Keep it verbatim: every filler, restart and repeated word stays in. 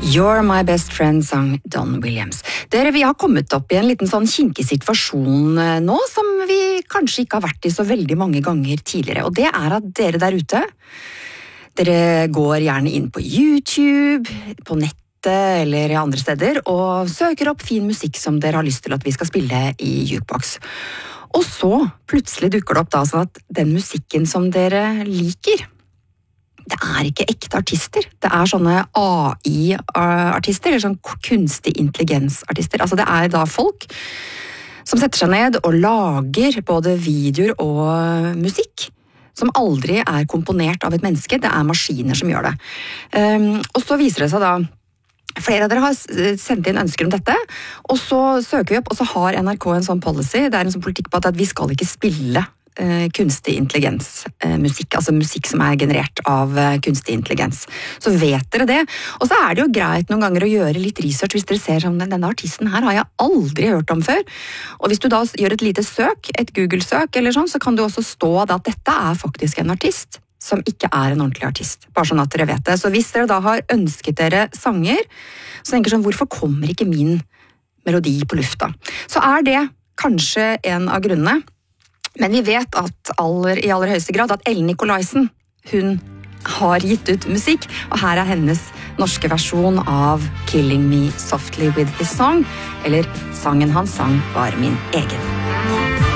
You're my best friend, sang Don Williams. Dere, vi har kommet opp i en liten sånn kinkig situasjon nå, som vi kanskje ikke har vært i så veldig mange ganger tidligere, og det er at dere der ute, dere går gjerne inn på YouTube, på nettet eller andre steder, og søker opp fin musikk som dere har lyst til at vi skal spille i Jukebox. Og så plutselig dukker det opp da sånn at den musikken som dere liker, det er ikke ekte artister. Det er sånne A I-artister, eller sånn kunstig intelligens-artister. Altså det er da folk som setter seg ned og lager både videoer og musikk, som aldri er komponert av et menneske. Det er maskiner som gjør det. Um, og så viser det seg da, flere av dere har sendt inn ønsker om dette, og så søker vi opp, og så har N R K en sånn policy, det er en sånn politikk på at vi skal ikke spille Uh, kunstig intelligens uh, musikk, altså musikk som er generert av uh, kunstig intelligens. Så vet dere det. Og så er det jo greit noen ganger å gjøre litt research hvis dere ser som denne artisten her har jeg aldri hørt om før. Og hvis du da gjør et lite søk, et Google-søk eller sånn, så kan det også stå da at dette er faktisk en artist som ikke er en ordentlig artist. Bare sånn at dere vet det. Så hvis dere da har ønsket dere sanger, så tenker sånn, hvorfor kommer ikke min melodi på lufta? Så er det kanskje en av grunnene. Men vi vet at aller, i aller høyeste grad at Ellen Nicolaisen, hun har gitt ut musikk, og her er hennes norske versjon av Killing Me Softly With His Song, eller sangen han sang var min egen.